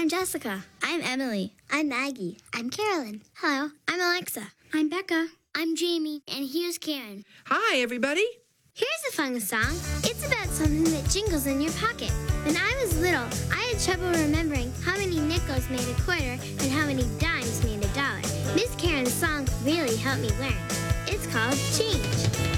I'm Jessica. I'm Emily. I'm Maggie. I'm Carolyn. Hello, I'm Alexa. I'm Becca. I'm Jamie, and here's Karen. Hi, everybody. Here's a fun song. It's about something that jingles in your pocket. When I was little, I had trouble remembering how many nickels made a quarter and how many dimes made a dollar. Miss Karen's song really helped me learn. It's called Change.